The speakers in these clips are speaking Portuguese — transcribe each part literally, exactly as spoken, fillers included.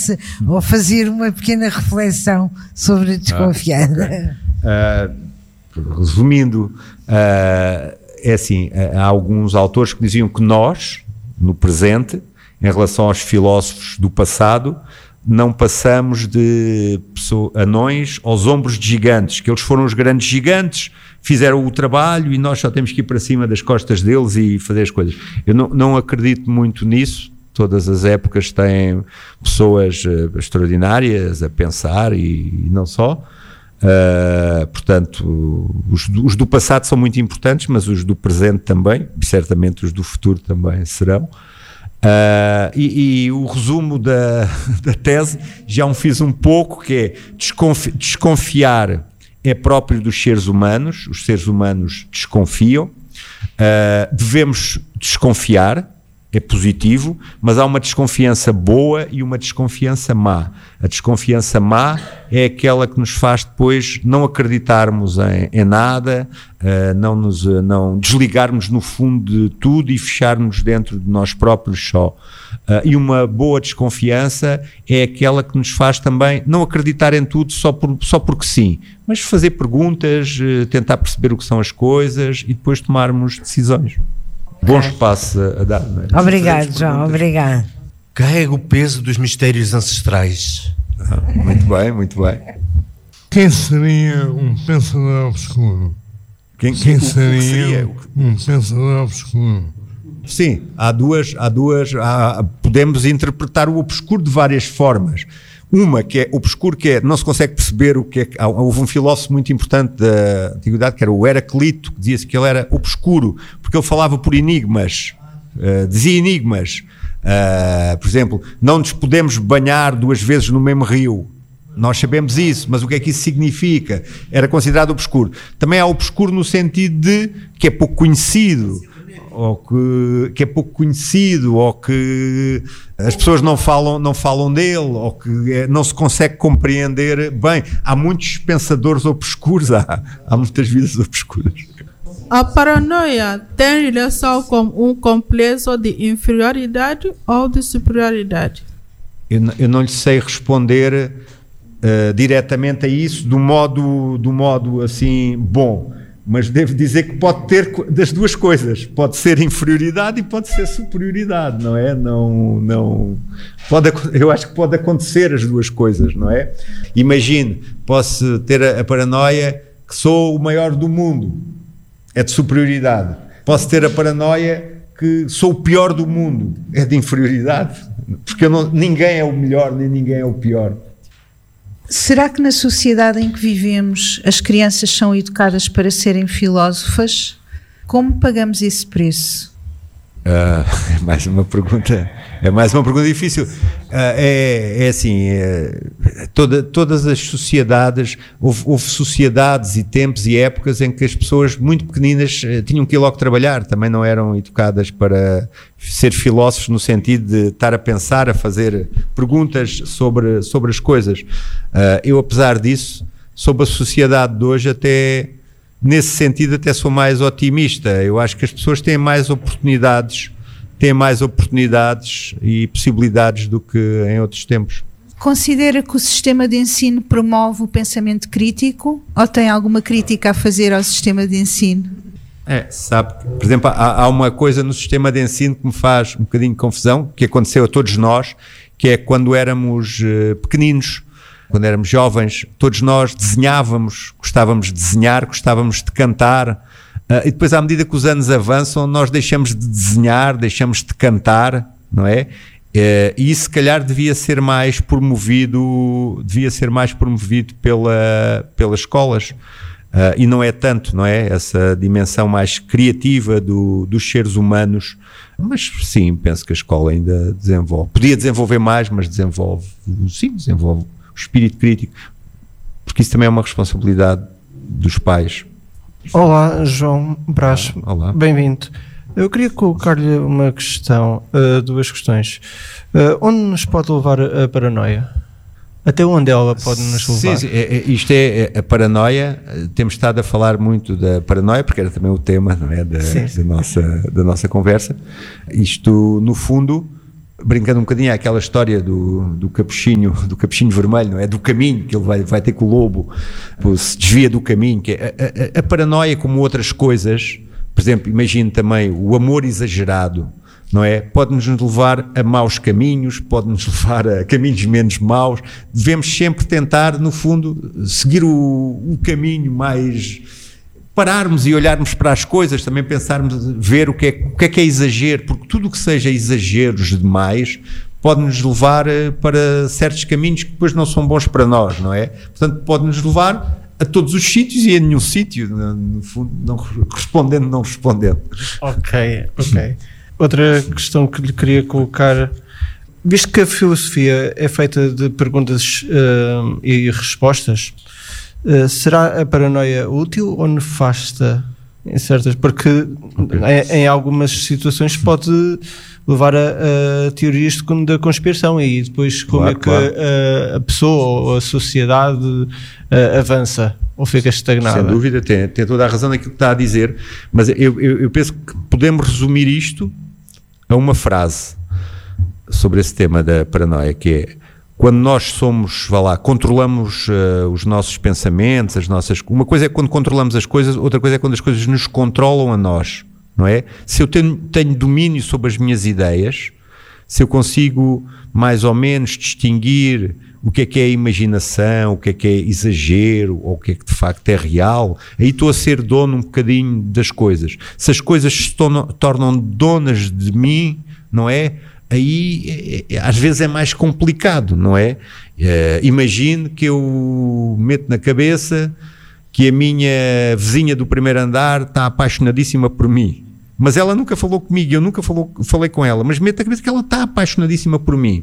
desconfiasse ou fazer uma pequena reflexão sobre a desconfiança. Ah, uh, resumindo, uh, é assim, há alguns autores que diziam que nós, no presente, em relação aos filósofos do passado, não passamos de pessoa, anões aos ombros de gigantes, que eles foram os grandes gigantes, fizeram o trabalho e nós só temos que ir para cima das costas deles e fazer as coisas. Eu não, não acredito muito nisso. Todas as épocas têm pessoas uh, extraordinárias a pensar e, e não só. Uh, portanto, os, os do passado são muito importantes, mas os do presente também, e certamente os do futuro também serão. Uh, e, e o resumo da, da tese já um fiz um pouco, que é desconfi, desconfiar é próprio dos seres humanos, os seres humanos desconfiam, uh, devemos desconfiar, é positivo, mas há uma desconfiança boa e uma desconfiança má. A desconfiança má é aquela que nos faz depois não acreditarmos em, em nada, uh, não, nos, uh, não desligarmos no fundo de tudo e fecharmos dentro de nós próprios só. Uh, e uma boa desconfiança é aquela que nos faz também não acreditar em tudo só, por, só porque sim, mas fazer perguntas, uh, tentar perceber o que são as coisas e depois tomarmos decisões. Bom espaço a dar. Não é? Obrigado, João, obrigado. Carrega o peso dos mistérios ancestrais. Ah, muito bem, muito bem. Quem seria um pensador obscuro? Quem, Quem quem seria, seria um pensador obscuro? Sim, há duas, há duas há, podemos interpretar o obscuro de várias formas. Uma que é obscuro, que é, não se consegue perceber o que é. Houve um filósofo muito importante da antiguidade, que era o Heraclito, que dizia-se que ele era obscuro, porque ele falava por enigmas, uh, dizia enigmas. Uh, por exemplo, não nos podemos banhar duas vezes no mesmo rio. Nós sabemos isso, mas o que é que isso significa? Era considerado obscuro. Também há obscuro no sentido de que é pouco conhecido, ou que, que é pouco conhecido, ou que as pessoas não falam, não falam dele, ou que é, não se consegue compreender bem. Há muitos pensadores obscuros, há, há muitas vidas obscuras. A paranoia tem relação com um complexo de inferioridade ou de superioridade? Eu, eu não lhe sei responder uh, diretamente a isso do modo, do modo assim bom. Mas devo dizer que pode ter das duas coisas, pode ser inferioridade e pode ser superioridade, não é? Não, não, pode, eu acho que pode acontecer as duas coisas, não é? Imagine, posso ter a, a paranoia que sou o maior do mundo, é de superioridade. Posso ter a paranoia que sou o pior do mundo, é de inferioridade, porque eu não, ninguém é o melhor nem ninguém é o pior. Será que na sociedade em que vivemos as crianças são educadas para serem filósofas? Como pagamos esse preço? Uh, é mais uma pergunta, é mais uma pergunta difícil. Uh, é, é assim, é, toda, todas as sociedades, houve, houve sociedades e tempos e épocas em que as pessoas muito pequeninas uh, tinham que ir logo trabalhar, também não eram educadas para ser filósofos no sentido de estar a pensar, a fazer perguntas sobre, sobre as coisas. Uh, eu, apesar disso, sobre a sociedade de hoje, até nesse sentido até sou mais otimista. Eu acho que as pessoas têm mais oportunidades, têm mais oportunidades e possibilidades do que em outros tempos. Considera que o sistema de ensino promove o pensamento crítico ou tem alguma crítica a fazer ao sistema de ensino? É, sabe, por exemplo, há, há uma coisa no sistema de ensino que me faz um bocadinho de confusão, que aconteceu a todos nós, que é quando éramos uh, pequeninos, quando éramos jovens, todos nós desenhávamos, gostávamos de desenhar, gostávamos de cantar, uh, e depois à medida que os anos avançam nós deixamos de desenhar, deixamos de cantar, não é? Uh, e isso se calhar devia ser mais promovido, devia ser mais promovido pela, pelas escolas, uh, e não é tanto, não é? Essa dimensão mais criativa do, dos seres humanos, mas sim, penso que a escola ainda desenvolve, podia desenvolver mais, mas desenvolve, sim, desenvolve o espírito crítico, porque isso também é uma responsabilidade dos pais. Olá, João Brás, Olá. Bem-vindo. Eu queria colocar-lhe uma questão, uh, duas questões. Uh, onde nos pode levar a paranoia? Até onde ela pode nos levar? Sim, sim, é, é, isto é, é a paranoia, temos estado a falar muito da paranoia, porque era também o tema, não é, da, da, nossa, da nossa conversa. Isto, no fundo, brincando um bocadinho, é aquela história do, do capuchinho, do capuchinho vermelho, não é? Do caminho que ele vai, vai ter com o lobo, pô, se desvia do caminho, que é a, a, a paranoia, como outras coisas, por exemplo, imagine também o amor exagerado, não é? Pode-nos levar a maus caminhos, pode-nos levar a caminhos menos maus. Devemos sempre tentar, no fundo, seguir o, o caminho mais... Pararmos e olharmos para as coisas, também pensarmos, ver o que é, o que é, que é exagero, porque tudo o que seja exageros demais pode-nos levar para certos caminhos que depois não são bons para nós, não é? Portanto, pode-nos levar a todos os sítios e a nenhum sítio, no fundo, não respondendo, não respondendo. Ok, ok. Outra questão que lhe queria colocar, visto que a filosofia é feita de perguntas uh, e respostas, uh, será a paranoia útil ou nefasta em certas? Porque okay. em, em algumas situações pode levar a, a teorias de, da conspiração, e depois como claro, é que claro. a, a pessoa ou a sociedade uh, avança ou fica estagnada. Sem dúvida, tem, tem toda a razão naquilo que está a dizer, mas eu, eu, eu penso que podemos resumir isto a uma frase sobre esse tema da paranoia, que é: quando nós somos, vá lá, controlamos uh, os nossos pensamentos, as nossas... Uma coisa é quando controlamos as coisas, outra coisa é quando as coisas nos controlam a nós, não é? Se eu tenho, tenho domínio sobre as minhas ideias, se eu consigo mais ou menos distinguir o que é que é imaginação, o que é que é exagero, ou o que é que de facto é real, aí estou a ser dono um bocadinho das coisas. Se as coisas se tornam, tornam donas de mim, não é? Aí é, é, às vezes é mais complicado, não é? É, imagine que eu meto na cabeça que a minha vizinha do primeiro andar está apaixonadíssima por mim, mas ela nunca falou comigo, eu nunca falou, falei com ela, mas meto na cabeça que ela está apaixonadíssima por mim.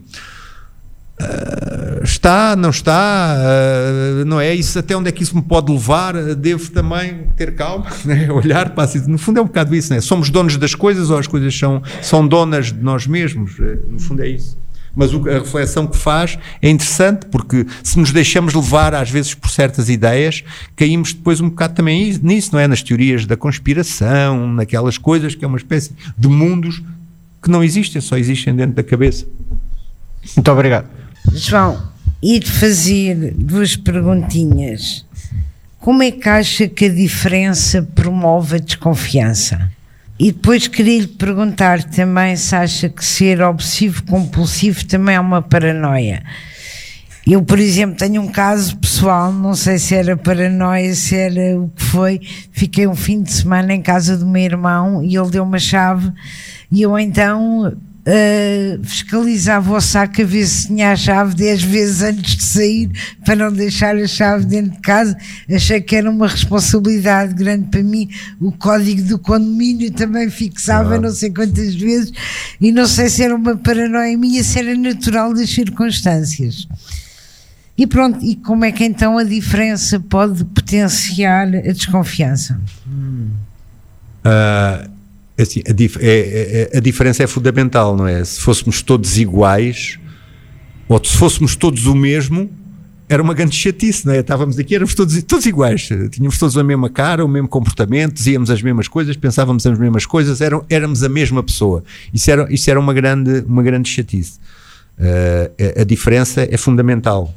Uh, está, não está, uh, não é? Isso, até onde é que isso me pode levar? Uh, devo também ter calma, né? Olhar para assim, no fundo é um bocado isso, né? Somos donos das coisas ou as coisas são, são donas de nós mesmos? Uh, no fundo é isso. Mas o, a reflexão que faz é interessante, porque se nos deixamos levar às vezes por certas ideias, caímos depois um bocado também nisso, não é? Nas teorias da conspiração, naquelas coisas que é uma espécie de mundos que não existem, só existem dentro da cabeça. Muito obrigado. João, ir fazer duas perguntinhas. Como é que acha que a diferença promove a desconfiança? E depois queria-lhe perguntar também se acha que ser obsessivo-compulsivo também é uma paranoia. Eu, por exemplo, tenho um caso pessoal, não sei se era paranoia, se era o que foi. Fiquei um fim de semana em casa do meu irmão e ele deu uma chave e eu então... Uh, fiscalizava o saco a ver se tinha a chave dez vezes antes de sair, para não deixar a chave dentro de casa. Achei que era uma responsabilidade grande para mim. O código do condomínio também fixava ah. não sei quantas vezes, e não sei se era uma paranoia minha, se era natural das circunstâncias. E pronto, e como é que então a diferença pode potenciar a desconfiança? Hum. Uh... Assim, a, dif- é, é, a diferença é fundamental, não é? Se fôssemos todos iguais, ou se fôssemos todos o mesmo, era uma grande chatice, não é? Estávamos aqui, éramos todos, todos iguais, tínhamos todos a mesma cara, o mesmo comportamento, dizíamos as mesmas coisas, pensávamos as mesmas coisas, eram, éramos a mesma pessoa. Isso era, isso era uma, grande, uma grande chatice. Uh, a, a diferença é fundamental.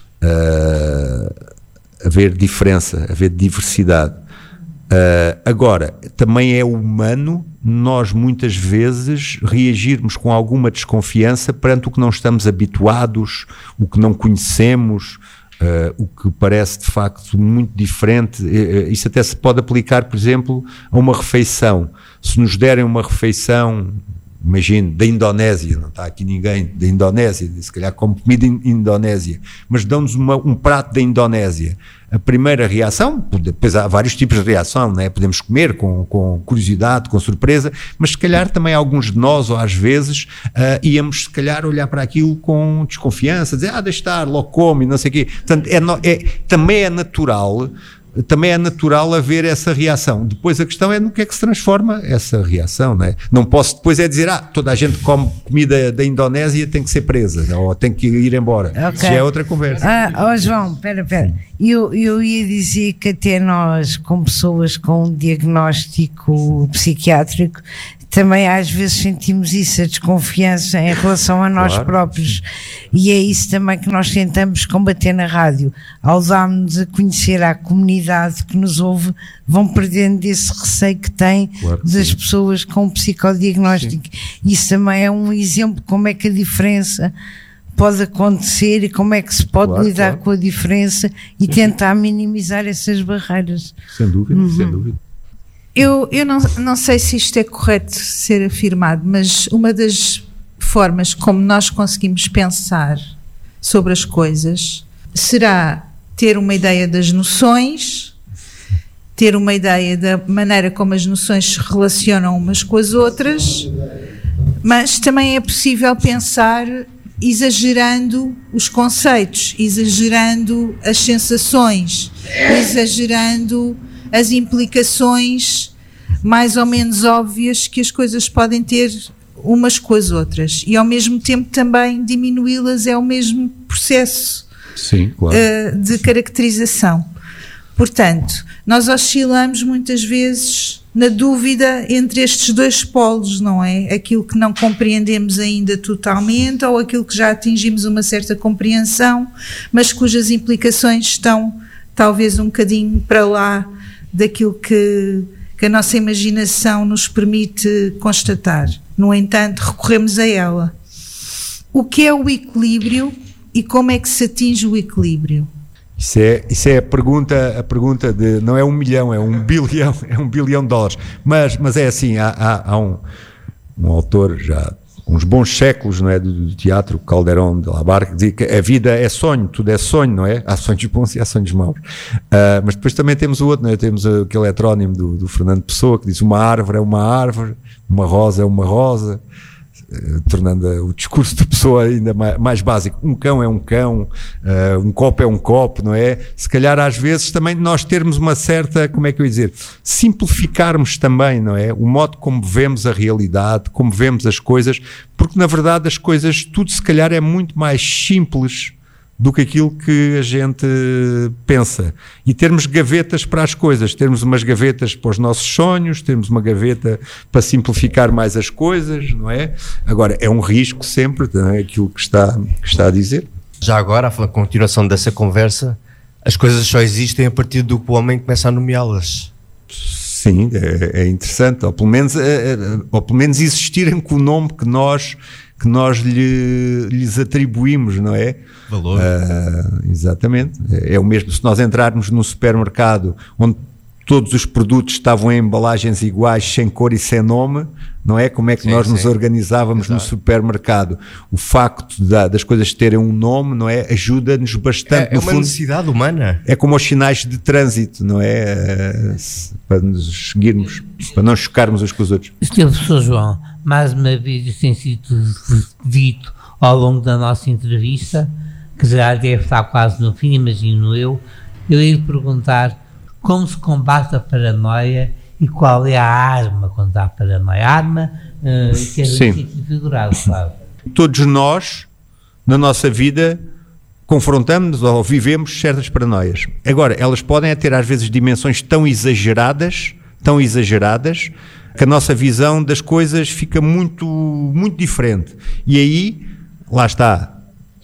Uh, haver diferença, haver diversidade. Uh, agora, também é humano nós muitas vezes reagirmos com alguma desconfiança perante o que não estamos habituados, o que não conhecemos, uh, o que parece de facto muito diferente. Uh, isso até se pode aplicar, por exemplo, a uma refeição. Se nos derem uma refeição, imagine, da Indonésia, não está aqui ninguém da Indonésia, se calhar como comida in- Indonésia, mas dão-nos uma, um prato da Indonésia. A primeira reação, depois há vários tipos de reação, não é? Podemos comer com, com curiosidade, com surpresa, mas se calhar também alguns de nós, ou às vezes, uh, íamos se calhar olhar para aquilo com desconfiança, dizer, ah, deixa estar, logo come, não sei o quê. Portanto, é, é, também é natural, também é natural haver essa reação. Depois a questão é no que é que se transforma essa reação, não é? Não posso depois é dizer, ah, toda a gente come comida da Indonésia, tem que ser presa, ou tem que ir embora. Okay. Isso já é outra conversa. Ah, oh João, espera, espera. Eu, eu ia dizer que até nós, como pessoas com um diagnóstico psiquiátrico, também às vezes sentimos isso, a desconfiança em relação a nós Claro. próprios, e é isso também que nós tentamos combater na rádio. Ao darmos a conhecer à comunidade que nos ouve, vão perdendo desse receio que têm Claro que das sim. pessoas com psicodiagnóstico. Isso também é um exemplo de como é que a diferença pode acontecer e como é que se pode Claro, lidar claro. com a diferença e tentar minimizar essas barreiras. Sem dúvida, Uhum. sem dúvida. Eu, eu não, não sei se isto é correto ser afirmado, mas uma das formas como nós conseguimos pensar sobre as coisas será ter uma ideia das noções, ter uma ideia da maneira como as noções se relacionam umas com as outras, mas também é possível pensar exagerando os conceitos, exagerando as sensações, exagerando as implicações mais ou menos óbvias que as coisas podem ter umas com as outras, e ao mesmo tempo também diminuí-las é o mesmo processo Sim, claro. uh, de caracterização. Portanto, nós oscilamos muitas vezes na dúvida entre estes dois polos, não é? Aquilo que não compreendemos ainda totalmente ou aquilo que já atingimos uma certa compreensão, mas cujas implicações estão talvez um bocadinho para lá daquilo que, que a nossa imaginação nos permite constatar. No entanto, recorremos a ela. O que é o equilíbrio e como é que se atinge o equilíbrio? Isso é, isso é a pergunta, a pergunta de, não é um milhão, é um bilhão, é um bilhão de dólares. Mas, mas é assim, há, há, há um, um autor já com uns bons séculos, não é, do, do teatro, Calderón de la Barca, que dizia que a vida é sonho, tudo é sonho, não é? Há sonhos bons e há sonhos maus. Uh, mas depois também temos o outro, não é? Temos aquele heterónimo do, do Fernando Pessoa, que diz uma árvore é uma árvore, uma rosa é uma rosa, uh, tornando uh, o discurso de Pessoa ainda mais, mais básico. Um cão é um cão, uh, um copo é um copo, não é? Se calhar às vezes também nós termos uma certa, como é que eu ia dizer, simplificarmos também, não é? O modo como vemos a realidade, como vemos as coisas, porque na verdade as coisas, tudo se calhar é muito mais simples do que aquilo que a gente pensa. E termos gavetas para as coisas, termos umas gavetas para os nossos sonhos, termos uma gaveta para simplificar mais as coisas, não é? Agora, é um risco sempre, não é? Aquilo que está, que está a dizer. Já agora, a continuação dessa conversa, as coisas só existem a partir do que o homem começa a nomeá-las. Sim, é, é interessante, ou pelo menos, é, é, ou pelo menos existirem com o nome que nós, que nós lhe, lhes atribuímos, não é? Valor. Uh, exatamente, é, é o mesmo se nós entrarmos num supermercado onde todos os produtos estavam em embalagens iguais, sem cor e sem nome, não é? Como é que Sim, nós sim. nos organizávamos Exato. no supermercado? O facto da, das coisas terem um nome, não é? Ajuda-nos bastante. É, é no uma fundo, necessidade humana. é como os sinais de trânsito, não é? Uh, se- para nos seguirmos, para não chocarmos uns com os outros. senhor Professor João, mais uma vez isso tem sido dito ao longo da nossa entrevista, que já deve estar quase no fim, imagino eu. Eu ia lhe perguntar como se combate a paranoia e qual é a arma contra a paranoia. A arma uh, que é Sim. bem figurado, claro. Todos nós, na nossa vida, confrontamos ou vivemos certas paranoias. Agora, elas podem ter às vezes dimensões tão exageradas, tão exageradas, que a nossa visão das coisas fica muito, muito diferente. E aí, lá está,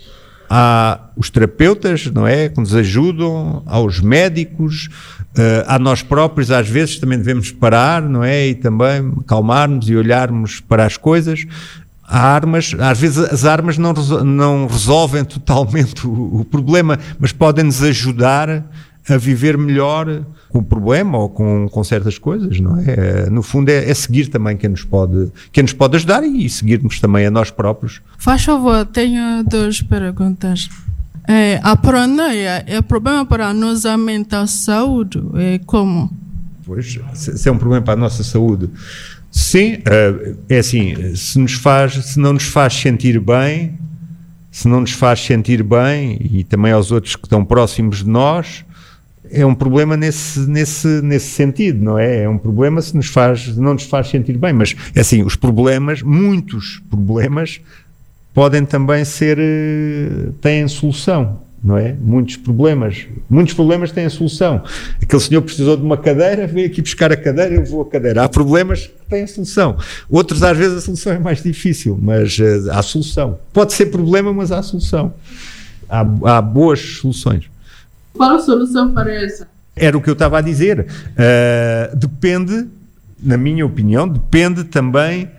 há os terapeutas, não é, que nos ajudam, há os médicos, uh, há nós próprios, às vezes também devemos parar, não é, e também calmarmos e olharmos para as coisas. Há armas, às vezes as armas não, resol- não resolvem totalmente o, o problema, mas podem-nos ajudar a viver melhor com o problema ou com, com certas coisas, não é? No fundo é, é seguir também quem nos pode, quem nos pode ajudar e seguirmos também a nós próprios. Faz favor, tenho duas perguntas. É, a paranoia é problema para a nossa mental saúde? É como? Pois, se se é um problema para a nossa saúde, sim, eh, é assim, se, nos faz, se não nos faz sentir bem, se não nos faz sentir bem e também aos outros que estão próximos de nós, é um problema nesse, nesse, nesse sentido, não é? É um problema se nos faz, não nos faz sentir bem, mas é assim, os problemas, muitos problemas, podem também ser, eh, têm solução. não é? Muitos problemas, muitos problemas têm a solução. Aquele senhor precisou de uma cadeira, veio aqui buscar a cadeira, eu vou a cadeira. Há problemas que têm a solução. Outros, às vezes, a solução é mais difícil, mas uh, há solução. Pode ser problema, mas há solução. Há, há boas soluções. Qual a solução para essa? Era o que eu estava a dizer. Uh, depende, na minha opinião, depende também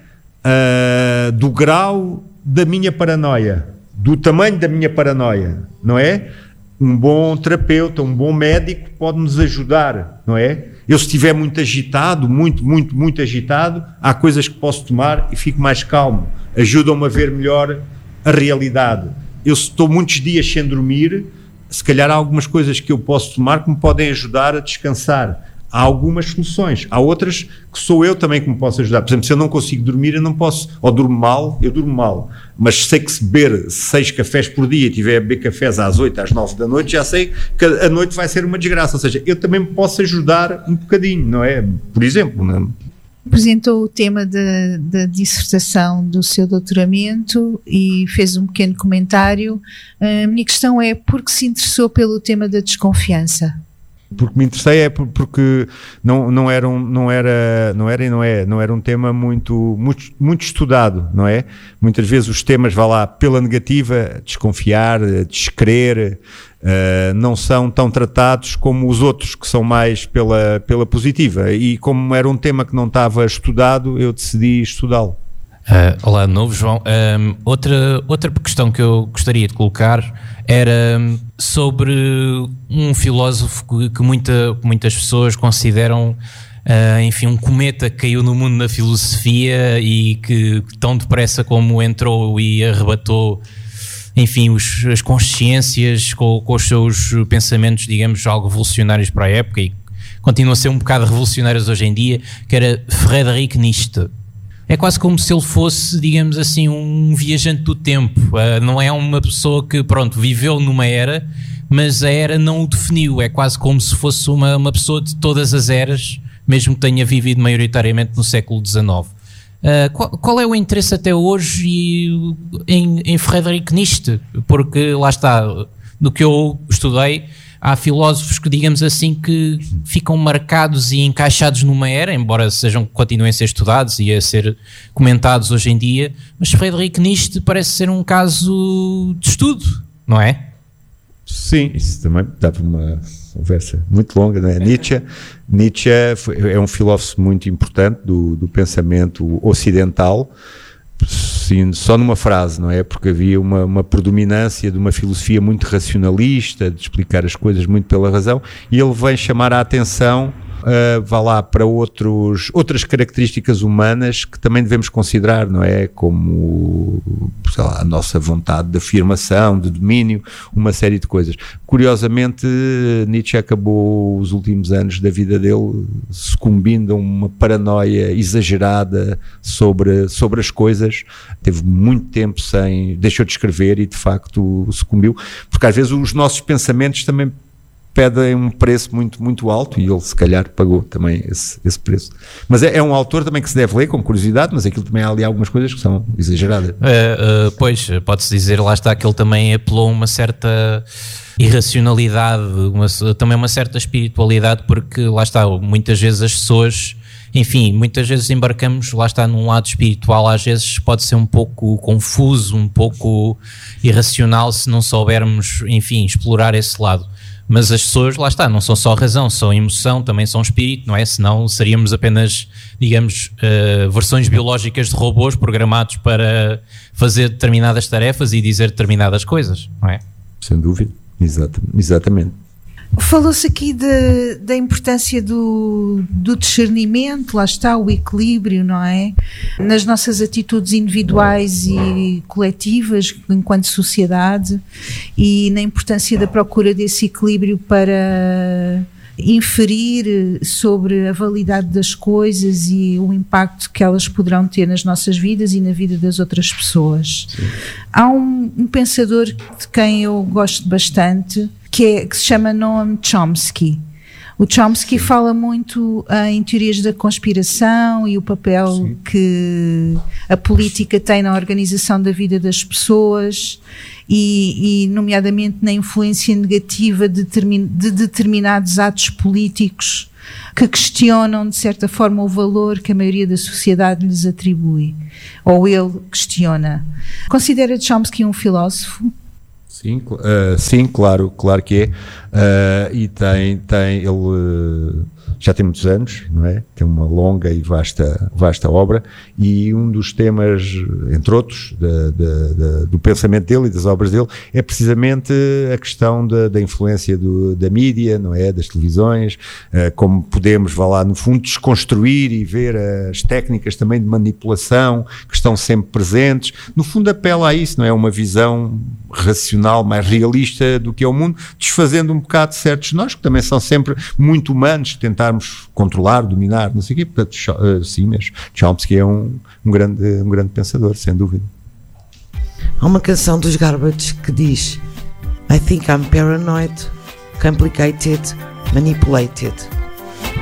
uh, do grau da minha paranoia, do tamanho da minha paranoia, não é? Um bom terapeuta, um bom médico pode nos ajudar, não é? Eu, se estiver muito agitado, muito, muito, muito agitado, há coisas que posso tomar e fico mais calmo. Ajudam-me a ver melhor a realidade. Eu, se estou muitos dias sem dormir, se calhar há algumas coisas que eu posso tomar que me podem ajudar a descansar. Há algumas soluções, há outras que sou eu também que me posso ajudar. Por exemplo, se eu não consigo dormir, eu não posso, ou durmo mal, eu durmo mal, mas sei que se beber seis cafés por dia e tiver a beber cafés às oito, às nove da noite, já sei que a noite vai ser uma desgraça, ou seja, eu também me posso ajudar um bocadinho, não é? Por exemplo, não é? Apresentou o tema da, da dissertação do seu doutoramento e fez um pequeno comentário. A minha questão é, por que se interessou pelo tema da desconfiança? Porque me interessei é porque não, não, era um, não, era, não era e não é, não era um tema muito, muito, muito estudado, não é? Muitas vezes os temas, vá lá, pela negativa, desconfiar, descrer, uh, não são tão tratados como os outros que são mais pela, pela positiva, e como era um tema que não estava estudado, eu decidi estudá-lo. Uh, olá de novo, João. Um, outra, outra questão que eu gostaria de colocar era sobre um filósofo que, que, muita, que muitas pessoas consideram, uh, enfim, um cometa que caiu no mundo da filosofia e que tão depressa como entrou e arrebatou, enfim, os, as consciências com, com os seus pensamentos, digamos, algo revolucionários para a época e continuam a ser um bocado revolucionários hoje em dia, que era Friedrich Nietzsche. É quase como se ele fosse, digamos assim, um viajante do tempo. Uh, não é uma pessoa que, pronto, viveu numa era, mas a era não o definiu. É quase como se fosse uma, uma pessoa de todas as eras, mesmo que tenha vivido maioritariamente no século dezenove. Uh, qual, qual é o interesse até hoje e, em, em Friedrich Nietzsche? Porque, lá está, do que eu estudei, há filósofos que, digamos assim, que ficam marcados e encaixados numa era, embora sejam, continuem a ser estudados e a ser comentados hoje em dia, mas Friedrich Nietzsche parece ser um caso de estudo, não é? Sim, isso também dá para uma conversa muito longa, não é? Nietzsche, Nietzsche foi, é um filósofo muito importante do, do pensamento ocidental. Sim, só numa frase, não é? Porque havia uma, uma predominância de uma filosofia muito racionalista, de explicar as coisas muito pela razão, e ele vem chamar a atenção, uh, vá lá, para outros, outras características humanas que também devemos considerar, não é? Como, sei lá, a nossa vontade de afirmação, de domínio, uma série de coisas. Curiosamente, Nietzsche acabou os últimos anos da vida dele sucumbindo a uma paranoia exagerada sobre, sobre as coisas. Teve muito tempo sem, deixou de escrever e de facto sucumbiu, porque às vezes os nossos pensamentos também pedem um preço muito, muito alto, e ele se calhar pagou também esse, esse preço. Mas é, é um autor também que se deve ler com curiosidade, mas aquilo também há ali algumas coisas que são exageradas. Uh, uh, pois, pode-se dizer, lá está, que ele também apelou uma certa irracionalidade, uma, também uma certa espiritualidade, porque lá está, muitas vezes as pessoas, enfim, muitas vezes embarcamos, lá está, num lado espiritual, às vezes pode ser um pouco confuso, um pouco irracional se não soubermos, enfim, explorar esse lado. Mas as pessoas, lá está, não são só razão, são emoção, também são espírito, não é? Senão seríamos apenas, digamos, uh, versões biológicas de robôs programados para fazer determinadas tarefas e dizer determinadas coisas, não é? Sem dúvida, Exato, exatamente. Falou-se aqui de, da importância do, do discernimento, lá está, o equilíbrio, não é? Nas nossas atitudes individuais e coletivas, enquanto sociedade, e na importância da procura desse equilíbrio para inferir sobre a validade das coisas e o impacto que elas poderão ter nas nossas vidas e na vida das outras pessoas. Sim. Há um, um pensador de quem eu gosto bastante, que, é, que se chama Noam Chomsky. O Chomsky fala muito uh, em teorias da conspiração e o papel Sim. que a política tem na organização da vida das pessoas e, e nomeadamente na influência negativa de, termi- de determinados atos políticos que questionam de certa forma o valor que a maioria da sociedade lhes atribui, ou ele questiona. Considera Chomsky um filósofo? Sim, uh, sim, claro, claro que é. Uh, e tem, tem ele uh, já tem muitos anos, não é? Tem uma longa e vasta, vasta obra, e um dos temas, entre outros, da, da, da, do pensamento dele e das obras dele, é precisamente a questão da, da influência do, da mídia, não é? Das televisões, uh, como podemos, vá lá, no fundo, desconstruir e ver as técnicas também de manipulação que estão sempre presentes. No fundo, apela a isso, não é? Uma visão racional, mais realista do que é o mundo, desfazendo um bocado certos nós, que também são sempre muito humanos, tentarmos controlar, dominar, não sei o quê. Portanto, sim, mas Chomsky é um, um, grande, um grande pensador, sem dúvida. Há uma canção dos Garbage que diz: I think I'm paranoid, complicated, manipulated.